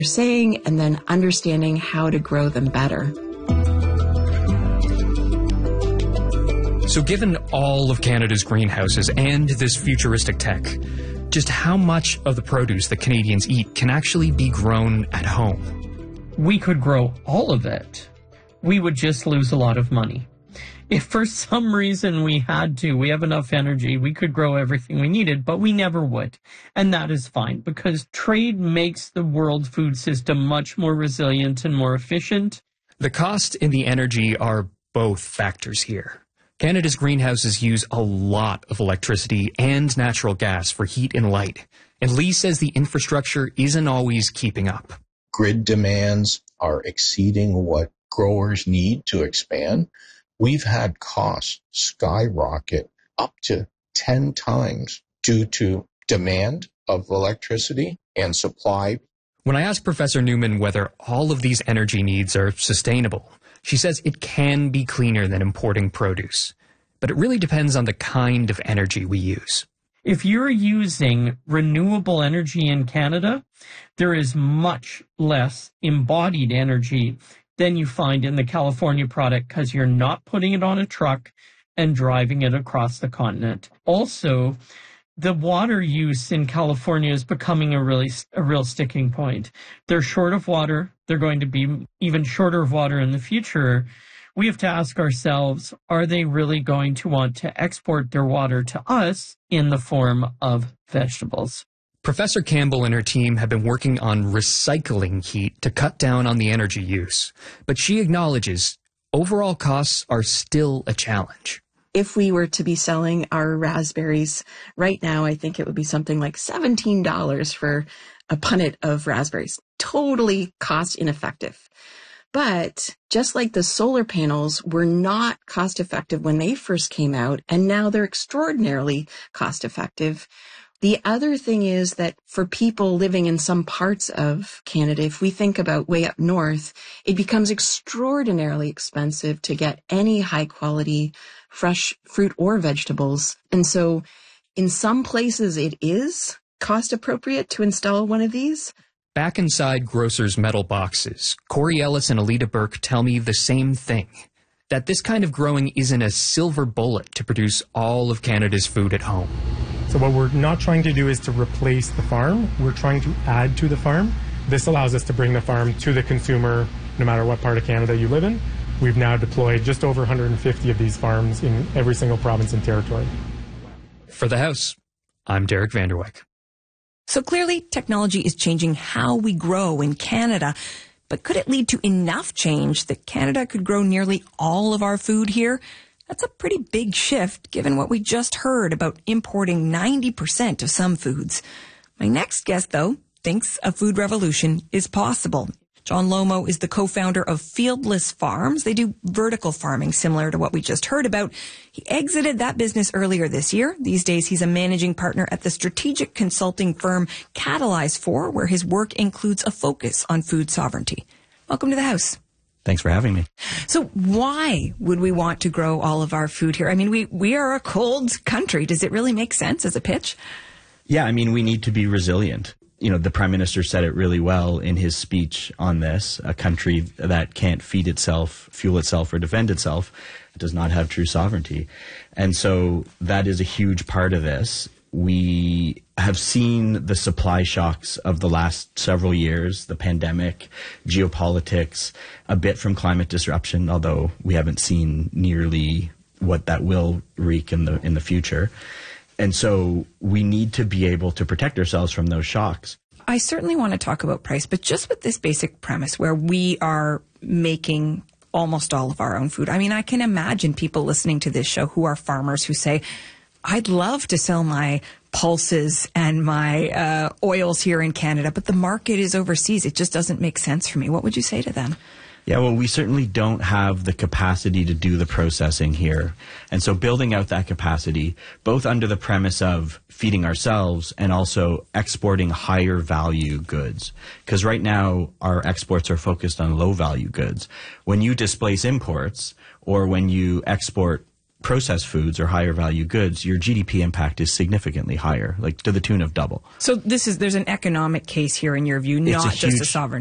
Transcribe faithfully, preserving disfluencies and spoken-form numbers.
saying and then understanding how to grow them better. So given all of Canada's greenhouses and this futuristic tech, just how much of the produce that Canadians eat can actually be grown at home? We could grow all of it. We would just lose a lot of money. If for some reason we had to, we have enough energy, we could grow everything we needed, but we never would. And that is fine because trade makes the world food system much more resilient and more efficient. The cost and the energy are both factors here. Canada's greenhouses use a lot of electricity and natural gas for heat and light, and Lee says the infrastructure isn't always keeping up. Grid demands are exceeding what growers need to expand. We've had costs skyrocket up to ten times due to demand of electricity and supply. When I asked Professor Newman whether all of these energy needs are sustainable, she says it can be cleaner than importing produce, but it really depends on the kind of energy we use. If you're using renewable energy in Canada, there is much less embodied energy than you find in the California product because you're not putting it on a truck and driving it across the continent. Also, the water use in California is becoming a really a real sticking point. They're short of water. They're going to be even shorter of water in the future. We have to ask ourselves, are they really going to want to export their water to us in the form of vegetables? Professor Campbell and her team have been working on recycling heat to cut down on the energy use, but she acknowledges overall costs are still a challenge. If we were to be selling our raspberries right now, I think it would be something like seventeen dollars for a punnet of raspberries. Totally cost ineffective. But just like the solar panels were not cost effective when they first came out, and now they're extraordinarily cost effective. The other thing is that for people living in some parts of Canada, if we think about way up north, it becomes extraordinarily expensive to get any high quality fresh fruit or vegetables. And so in some places it is cost appropriate to install one of these. Back inside grocers' metal boxes, Corey Ellis and Alita Burke tell me the same thing, that this kind of growing isn't a silver bullet to produce all of Canada's food at home. So what we're not trying to do is to replace the farm. We're trying to add to the farm. This allows us to bring the farm to the consumer no matter what part of Canada you live in. We've now deployed just over one hundred fifty of these farms in every single province and territory. For The House, I'm Derek Vanderwyk. So clearly, technology is changing how we grow in Canada. But could it lead to enough change that Canada could grow nearly all of our food here? That's a pretty big shift, given what we just heard about importing ninety percent of some foods. My next guest, though, thinks a food revolution is possible. John Lomo is the co-founder of Fieldless Farms. They do vertical farming, similar to what we just heard about. He exited that business earlier this year. These days, he's a managing partner at the strategic consulting firm Catalyze four, where his work includes a focus on food sovereignty. Welcome to the House. Thanks for having me. So why would we want to grow all of our food here? I mean, we, we are a cold country. Does it really make sense as a pitch? Yeah, I mean, we need to be resilient. You know, the Prime Minister said it really well in his speech on this. A country that can't feed itself, fuel itself, or defend itself does not have true sovereignty. And so that is a huge part of this. We have seen the supply shocks of the last several years, the pandemic, geopolitics, a bit from climate disruption, although we haven't seen nearly what that will wreak in the in the future. And so we need to be able to protect ourselves from those shocks. I certainly want to talk about price, but just with this basic premise where we are making almost all of our own food. I mean, I can imagine people listening to this show who are farmers who say, I'd love to sell my pulses and my uh, oils here in Canada, but the market is overseas. It just doesn't make sense for me. What would you say to them? Yeah, well, we certainly don't have the capacity to do the processing here. And so building out that capacity, both under the premise of feeding ourselves and also exporting higher value goods. Because right now, our exports are focused on low value goods. When you displace imports or when you export processed foods or higher value goods, your G D P impact is significantly higher, like to the tune of double. So this is there's an economic case here in your view, not a just huge, a sovereign